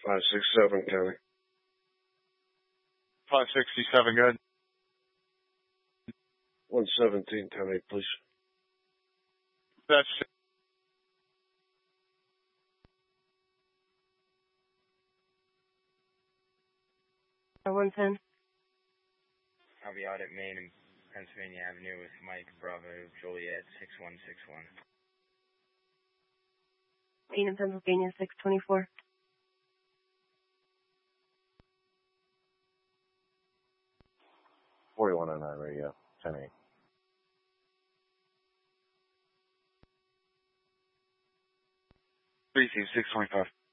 567 County. 567, good. 117 County, please. That's 110. I'll be out at Main and Pennsylvania Avenue with Mike Bravo Juliet 6161. Main and Pennsylvania 624. radio, 10-8. Three 625.